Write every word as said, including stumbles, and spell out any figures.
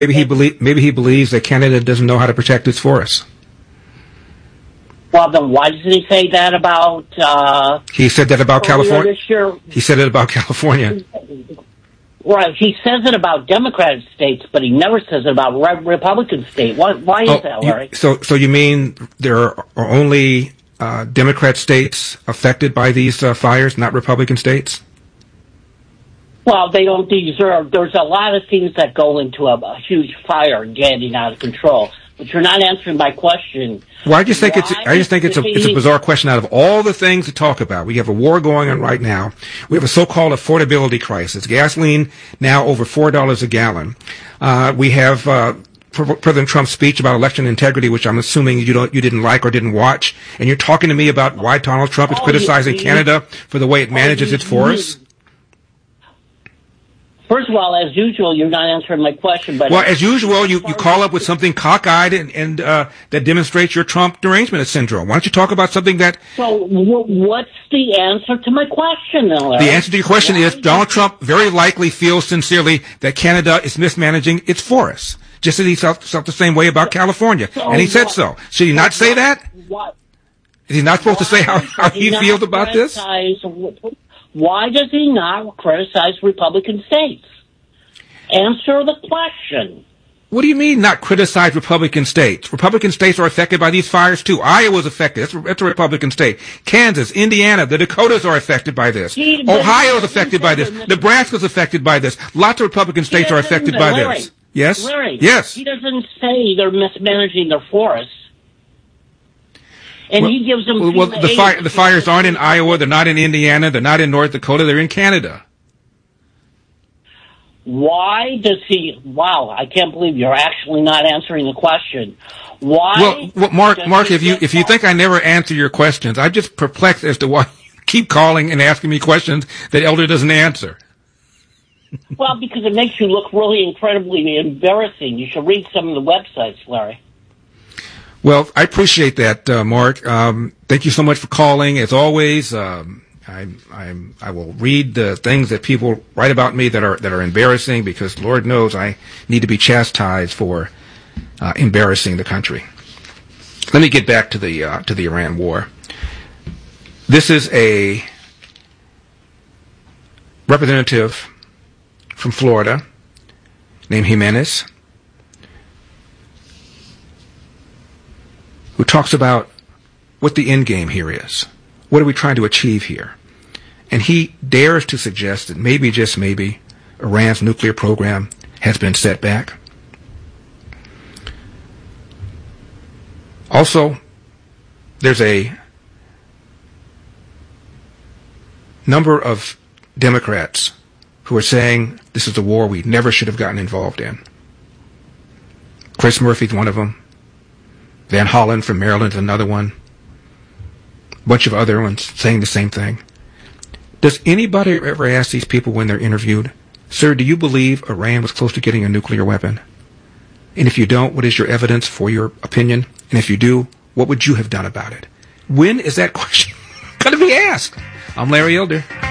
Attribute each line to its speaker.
Speaker 1: Maybe he believe maybe he believes that Canada doesn't know how to protect its forests.
Speaker 2: Well, then why doesn't he say that about? Uh,
Speaker 1: he said that about California.
Speaker 2: This year?
Speaker 1: He said it about California.
Speaker 2: Right. He says it about Democratic states, but he never says it about re- Republican states. Why, why is
Speaker 1: oh,
Speaker 2: that, Larry?
Speaker 1: You, so, so you mean there are only uh, Democrat states affected by these uh, fires, not Republican states?
Speaker 2: Well, they don't deserve. There's a lot of things that go into a, a huge fire getting out of control. But you're not answering my question.
Speaker 1: Well, I just think Why it's. I just think it's a. It's a bizarre question. Out of all the things to talk about, we have a war going on right now. We have a so-called affordability crisis. Gasoline now over four dollars a gallon. Uh, we have uh, President Trump's speech about election integrity, which I'm assuming you don't, you didn't like or didn't watch. And you're talking to me about why Donald Trump is oh, criticizing you, Canada for the way it manages oh, you, its forests. You,
Speaker 2: First of all, as usual, you're not answering my question. But
Speaker 1: well, as usual, you, you call up with something cockeyed and, and uh, that demonstrates your Trump derangement syndrome. Why don't you talk about something that?
Speaker 2: So, w- what's the answer to my question, then, Larry?
Speaker 1: The answer to your question Why is Donald Trump very likely feels sincerely that Canada is mismanaging its forests, just as he felt, felt the same way about California, so and he said what, so. Should he not say that?
Speaker 2: What?
Speaker 1: Is he not supposed to say how, how he, he feels about this?
Speaker 2: Why does he not criticize Republican states? Answer the question.
Speaker 1: What do you mean not criticize Republican states? Republican states are affected by these fires too. Iowa's affected. That's, that's a Republican state. Kansas, Indiana, the Dakotas are affected by this.
Speaker 2: He,
Speaker 1: Ohio's affected by this. Nebraska's affected by this. Lots of Republican states are affected by
Speaker 2: Larry,
Speaker 1: this. Yes?
Speaker 2: Larry,
Speaker 1: yes.
Speaker 2: He doesn't say they're mismanaging their forests. And
Speaker 1: well,
Speaker 2: he gives them...
Speaker 1: Well, well the, fire, the fires aren't in Iowa. They're not in Indiana. They're not in North Dakota. They're in Canada.
Speaker 2: Why does he... Wow, I can't believe you're actually not answering the question. Why...
Speaker 1: Well, well Mark, Mark, if you if you think I never answer your questions, I'm just perplexed as to why you keep calling and asking me questions that Elder doesn't answer.
Speaker 2: Well, because it makes you look really incredibly embarrassing. You should read some of the websites, Larry.
Speaker 1: Well, I appreciate that, uh, Mark. Um, thank you so much for calling. As always, um, I'm, I'm, I will read the things that people write about me that are that are embarrassing, because Lord knows I need to be chastised for uh, embarrassing the country. Let me get back to the uh, to the Iran war. This is a representative from Florida named Jimenez, who talks about what the end game here is. What are we trying to achieve here? And he dares to suggest that maybe, just maybe, Iran's nuclear program has been set back. Also, there's a number of Democrats who are saying this is a war we never should have gotten involved in. Chris Murphy's one of them. Van Hollen from Maryland is another one. A bunch of other ones saying the same thing. Does anybody ever ask these people when they're interviewed, sir, do you believe Iran was close to getting a nuclear weapon? And if you don't, what is your evidence for your opinion? And if you do, what would you have done about it? When is that question going to be asked? I'm Larry Elder.